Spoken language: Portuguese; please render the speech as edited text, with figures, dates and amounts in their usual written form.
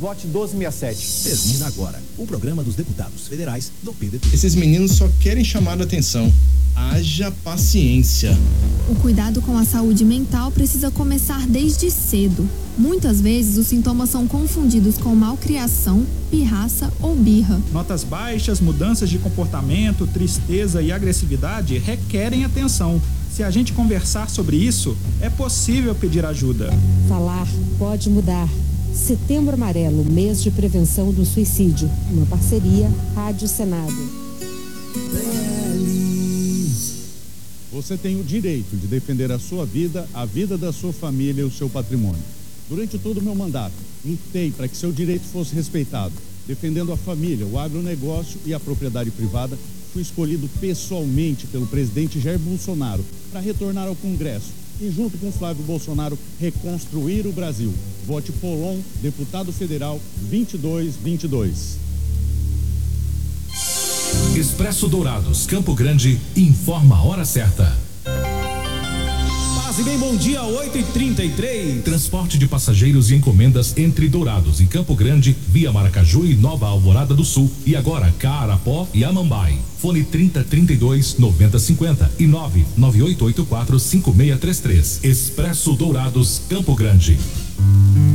Vote 1267. Termina agora o programa dos deputados federais do PDT. Esses meninos só querem chamar a atenção. Haja paciência. O cuidado com a saúde mental precisa começar desde cedo. Muitas vezes os sintomas são confundidos com malcriação, pirraça ou birra. Notas baixas, mudanças de comportamento, tristeza e agressividade requerem atenção. Se a gente conversar sobre isso, é possível pedir ajuda. Falar pode mudar. Setembro Amarelo, mês de prevenção do suicídio. Uma parceria Rádio Senado. Você tem o direito de defender a sua vida, a vida da sua família e o seu patrimônio. Durante todo o meu mandato, lutei para que seu direito fosse respeitado. Defendendo a família, o agronegócio e a propriedade privada, fui escolhido pessoalmente pelo presidente Jair Bolsonaro para retornar ao Congresso e, junto com Flávio Bolsonaro, reconstruir o Brasil. Vote Polon, deputado federal 2222. Expresso Dourados, Campo Grande, informa a hora certa. Paz e bem, bom dia, 8h33. Transporte de passageiros e encomendas entre Dourados e Campo Grande, via Maracaju e Nova Alvorada do Sul. E agora, Carapó e Amambai. Fone 3032-9050 e 99884-5633. Expresso Dourados, Campo Grande.